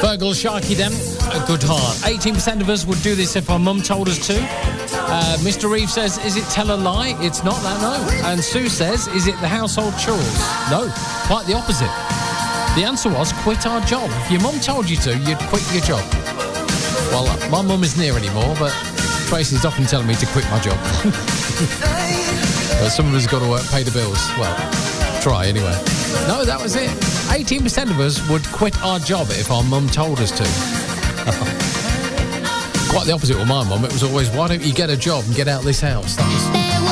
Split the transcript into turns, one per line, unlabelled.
Fergal, Sharky Dem, a good heart. 18% of us would do this if our mum told us to. Mr. Reeve says, is it tell a lie? It's not that, no. And Sue says, is it the household chores? No, quite the opposite. The answer was quit our job. If your mum told you to, you'd quit your job. Well, my mum isn't here anymore, but Tracy's often telling me to quit my job. But some of us got to work, pay the bills. Well, try anyway. No, that was it. 18% of us would quit our job if our mum told us to. Quite the opposite with my mum. It was always, why don't you get a job and get out of this house? That was